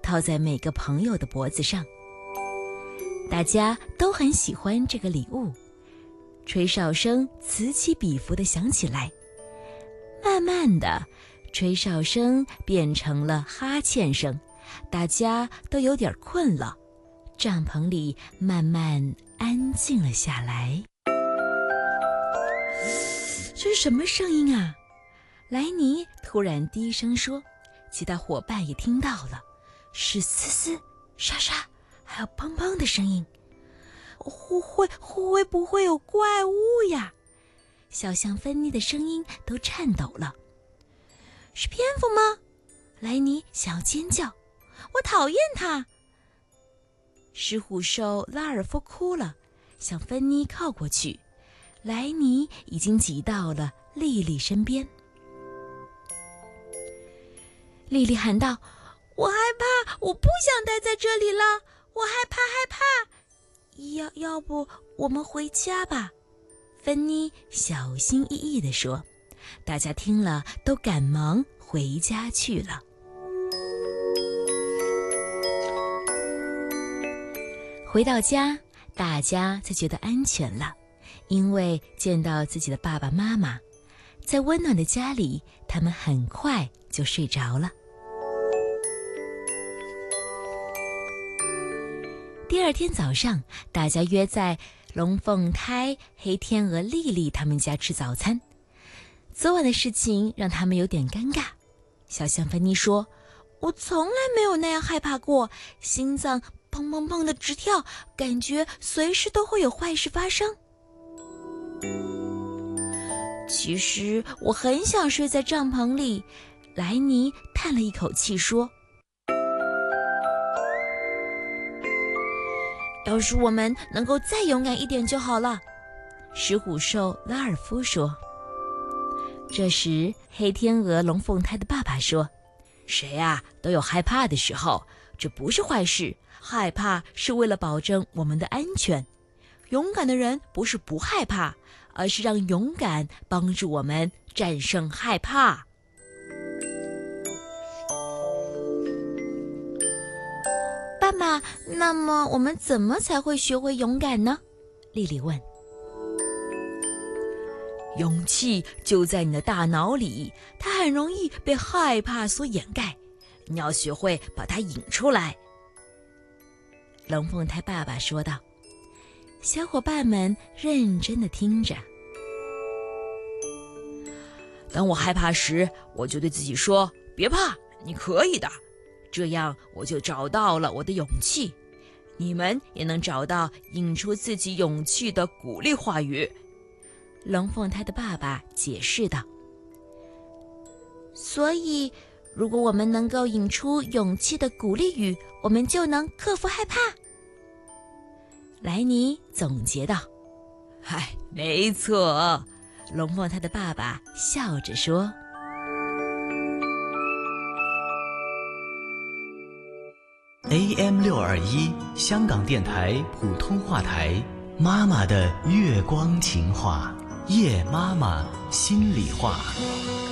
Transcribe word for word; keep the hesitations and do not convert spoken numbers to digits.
套在每个朋友的脖子上。大家都很喜欢这个礼物，吹哨声此起彼伏地响起来。慢慢的，吹哨声变成了哈欠声，大家都有点困了，帐篷里慢慢安静了下来。这是什么声音啊？莱尼突然低声说，其他伙伴也听到了，是嘶嘶、沙沙，还有砰砰的声音。会会会不会有怪物呀？小象芬妮的声音都颤抖了。是蝙蝠吗？莱尼想要尖叫，我讨厌它。石虎兽拉尔夫哭了，向芬妮靠过去。莱尼已经挤到了莉莉身边。莉莉喊道，我害怕，我不想待在这里了，我害怕害怕。要要不我们回家吧？芬妮小心翼翼地说。大家听了都赶忙回家去了。回到家，大家才觉得安全了，因为见到自己的爸爸妈妈，在温暖的家里，他们很快就睡着了。第二天早上，大家约在龙凤胎、黑天鹅莉莉他们家吃早餐。昨晚的事情让他们有点尴尬。小象芬妮说，我从来没有那样害怕过，心脏砰砰砰的直跳，感觉随时都会有坏事发生。其实我很想睡在帐篷里，莱尼叹了一口气说，要是我们能够再勇敢一点就好了。石虎兽拉尔夫说。这时黑天鹅龙凤胎的爸爸说，谁啊都有害怕的时候，这不是坏事，害怕是为了保证我们的安全。勇敢的人不是不害怕，而是让勇敢帮助我们战胜害怕。爸爸，那么我们怎么才会学会勇敢呢？莉莉问。勇气就在你的大脑里，它很容易被害怕所掩盖，你要学会把它引出来。龙凤胎爸爸说道。小伙伴们认真地听着。当我害怕时，我就对自己说，别怕，你可以的。这样我就找到了我的勇气。你们也能找到引出自己勇气的鼓励话语。龙凤胎的爸爸解释道。所以，如果我们能够引出勇气的鼓励语，我们就能克服害怕。莱尼总结道。嗨，没错。龙凤胎的爸爸笑着说。 A M 六二一香港电台普通话台，妈妈的月光情话，夜妈妈心里话。